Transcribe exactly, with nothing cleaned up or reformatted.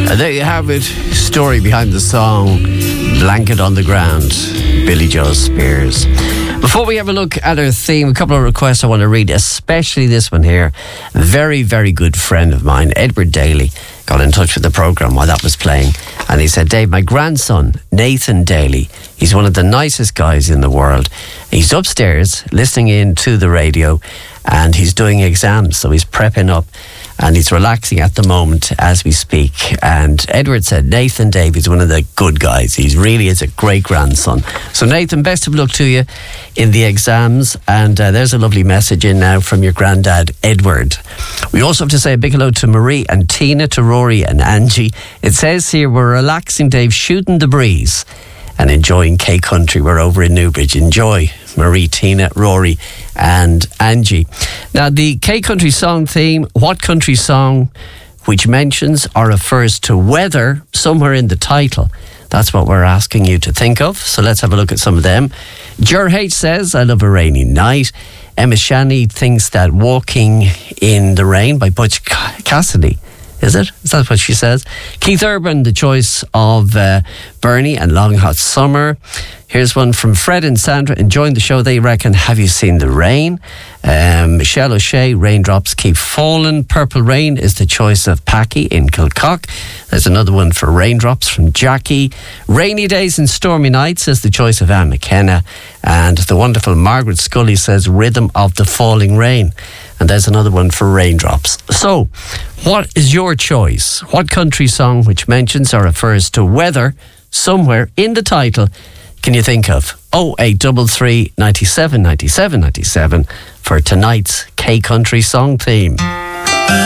And there you have it. Story behind the song Blanket on the Ground, Billy Joe Spears. Before we have a look at our theme, a couple of requests I want to read, especially this one here. A very, very good friend of mine, Edward Daly, got in touch with the programme while that was playing. And he said, Dave, my grandson, Nathan Daly, he's one of the nicest guys in the world. He's upstairs listening in to the radio and he's doing exams, so he's prepping up. And he's relaxing at the moment as we speak. And Edward said, Nathan Dave is one of the good guys. He really is a great grandson. So Nathan, best of luck to you in the exams. And uh, there's a lovely message in now from your granddad, Edward. We also have to say a big hello to Marie and Tina, to Rory and Angie. It says here, we're relaxing, Dave, shooting the breeze and enjoying K Country. We're over in Newbridge. Enjoy, Marie, Tina, Rory and Angie. Now, the K Country song theme, what country song which mentions or refers to weather somewhere in the title? That's what we're asking you to think of. So let's have a look at some of them. Jer H says, I love a rainy night. Emma Shani thinks that Walking in the Rain by Butch Cassidy. Is it? Is that what she says? Keith Urban, the choice of uh, Bernie and Long Hot Summer. Here's one from Fred and Sandra, enjoying the show. They reckon, have you seen the rain? Um, Michelle O'Shea, Raindrops Keep Falling. Purple Rain is the choice of Packy in Kilcock. There's another one for Raindrops from Jackie. Rainy Days and Stormy Nights is the choice of Anne McKenna. And the wonderful Margaret Scully says Rhythm of the Falling Rain. And there's another one for Raindrops. So, what is your choice? What country song which mentions or refers to weather somewhere in the title can you think of? oh eight three three, nine seven, nine seven, nine seven for tonight's K Country song theme.